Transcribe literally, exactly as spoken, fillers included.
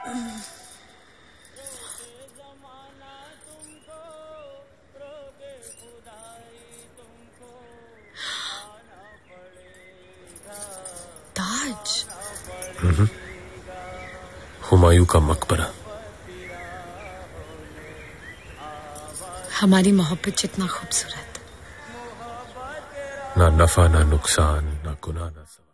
ताज। हुमायूं का मकबरा। हमारी मोहब्बत जितना खूबसूरत, ना नफा ना नुकसान ना गुनाह ना सवाब।